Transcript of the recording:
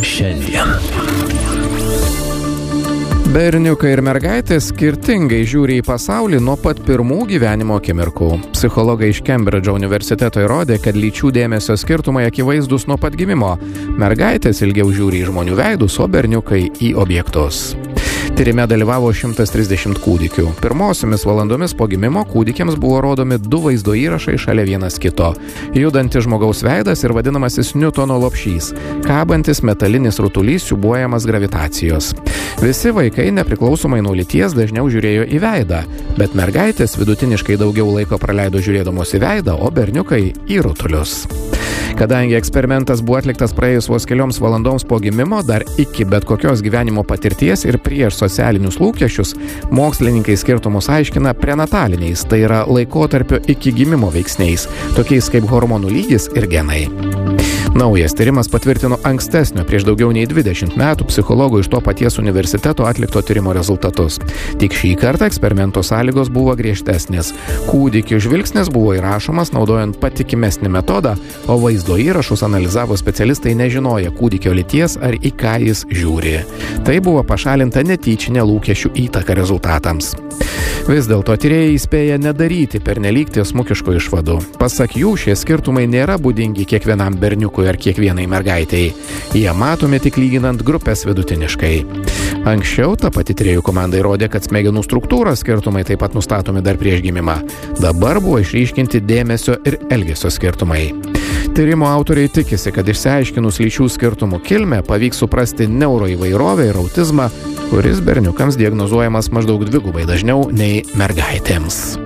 šiandien. Berniukai ir mergaitės skirtingai žiūri į pasaulį nuo pat pirmų gyvenimo akimirkų. Psichologai iš Kembridžo universiteto įrodė, kad lyčių dėmesio skirtumai akivaizdus nuo pat gimimo. Mergaitės ilgiau žiūri į žmonių veidus, o berniukai į objektus. Tyrime dalyvavo 130 kūdikių. Pirmosiomis valandomis po gimimo kūdikiams buvo rodomi 2 vaizdo įrašai šalia vienas kito. Judantis žmogaus veidas ir vadinamasis Niutono lopšys. Kabantis metalinis rutulys siūbuojamas gravitacijos. Visi vaikai nepriklausomai nuo lyties dažniau žiūrėjo į veidą, bet mergaitės vidutiniškai daugiau laiko praleido žiūrėdamos į veidą, o berniukai į rutulius. Kadangi eksperimentas buvo atliktas praėjus vos kelioms valandoms po gimimo, dar iki bet kokios gyvenimo patirties ir prieš socialinius lūkesčius, mokslininkai skirtumus aiškina prenataliniais, tai yra laikotarpio iki gimimo veiksniais, tokiais kaip hormonų lygis ir genai. Naujas tyrimas patvirtino ankstesnio prieš daugiau nei 20 metų psichologų iš to paties universiteto atlikto tyrimo rezultatus. Tik šį kartą eksperimento sąlygos buvo griežtesnės. Kūdikių žvilgsnis buvo įrašomas naudojant patikimesnį metodą, o vaizdo įrašus analizavo specialistai nežinoję kūdikio lyties ar į ką jis žiūri. Tai buvo pašalinta netyčinė lūkesčių įtaka rezultatams. Vis dėlto tyrėjai įspėja nedaryti pernelyg tiesmukiškų išvadų. Pasak jų, šie skirtumai nėra būdingi kiekvienam berniukui ar kiekvienai mergaitei. Jie matomi tik lyginant grupės vidutiniškai. Anksčiau ta pati tyrėjų komanda įrodė, kad smegenų struktūros skirtumai taip pat nustatomi dar prieš gimimą. Dabar buvo išryškinti dėmesio ir elgesio skirtumai. Tyrimo autoriai tikisi, kad išsiaiškinus lyčių skirtumų kilmę pavyks suprasti neuroįvairovę ir autizmą, kuris berniukams diagnozuojamas maždaug 2 dažniau nei mergaitėms.